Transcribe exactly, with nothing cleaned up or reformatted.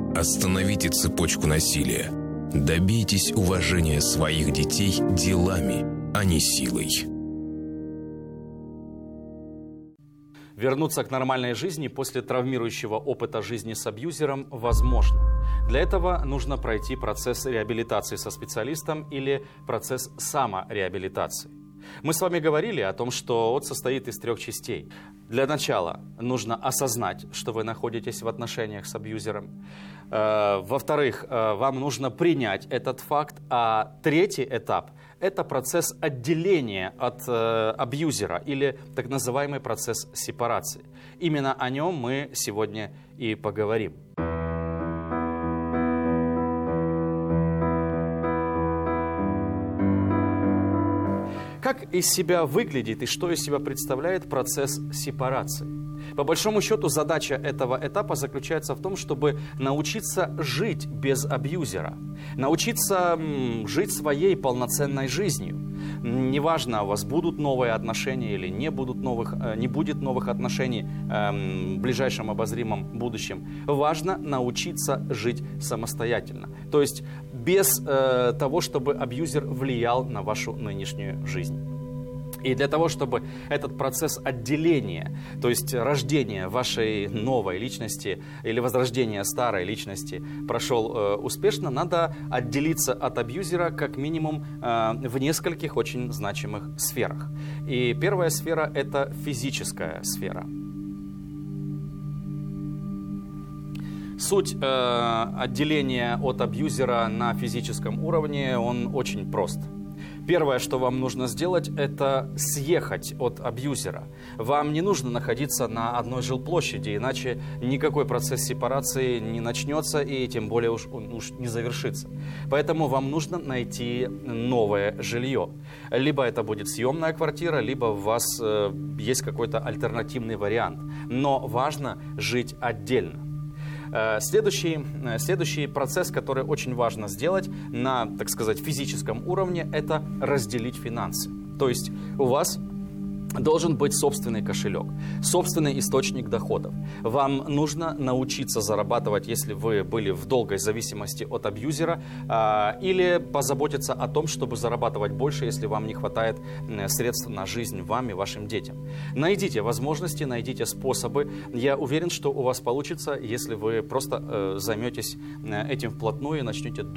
Остановите цепочку насилия. Добейтесь уважения своих детей делами, а не силой. Вернуться к нормальной жизни после травмирующего опыта жизни с абьюзером возможно. Для этого нужно пройти процесс реабилитации со специалистом или процесс самореабилитации. Мы с вами говорили о том, что он состоит из трех частей. Для начала нужно осознать, что вы находитесь в отношениях с абьюзером. Во-вторых, вам нужно принять этот факт. А третий этап – это процесс отделения от абьюзера или так называемый процесс сепарации. Именно о нем мы сегодня и поговорим. Как из себя выглядит и что из себя представляет процесс сепарации? По большому счету, задача этого этапа заключается в том, чтобы научиться жить без абьюзера, научиться м, жить своей полноценной жизнью. Неважно, у вас будут новые отношения или не, будут новых, не будет новых отношений э, в ближайшем обозримом будущем. Важно научиться жить самостоятельно. То есть без э, того, чтобы абьюзер влиял на вашу нынешнюю жизнь. И для того, чтобы этот процесс отделения, то есть рождения вашей новой личности или возрождения старой личности прошел э, успешно, надо отделиться от абьюзера как минимум э, в нескольких очень значимых сферах. И первая сфера – это физическая сфера. Суть э, отделения от абьюзера на физическом уровне, он очень прост. Первое, что вам нужно сделать, это съехать от абьюзера. Вам не нужно находиться на одной жилплощади, иначе никакой процесс сепарации не начнется и тем более уж, он уж не завершится. Поэтому вам нужно найти новое жилье. Либо это будет съемная квартира, либо у вас э, есть какой-то альтернативный вариант. Но важно жить отдельно. Следующий, следующий процесс, который очень важно сделать на, так сказать, физическом уровне, это разделить финансы. То есть у вас должен быть собственный кошелек, собственный источник доходов. Вам нужно научиться зарабатывать, если вы были в долгой зависимости от абьюзера, или позаботиться о том, чтобы зарабатывать больше, если вам не хватает средств на жизнь вам и вашим детям. Найдите возможности, найдите способы. Я уверен, что у вас получится, если вы просто займетесь этим вплотную и начнете думать.